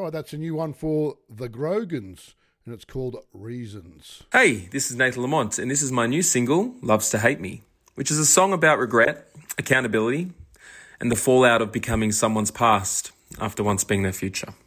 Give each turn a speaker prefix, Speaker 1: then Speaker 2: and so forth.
Speaker 1: right, that's a new one for the Grogans, and it's called Reasons.
Speaker 2: Hey, this is Nathan Lamont, and this is my new single, Loves to Hate Me, which is a song about regret, accountability, and the fallout of becoming someone's past after once being their future.